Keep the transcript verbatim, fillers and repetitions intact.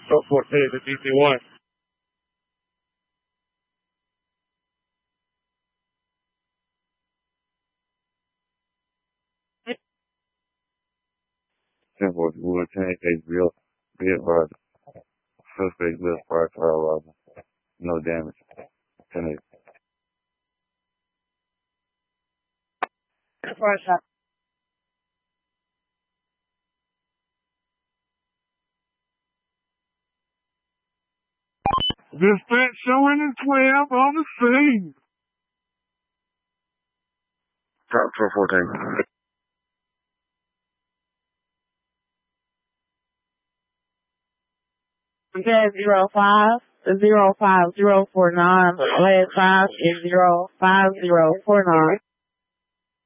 So fourteen to D C one. ten four one ten H B O. Be advised. Suspect lives prior to our arrival. No damage. ten eight. Dispatch showing is twelve on the scene. Top four fourteen. Okay, zero five zero five zero four nine. Last five is zero five zero four nine.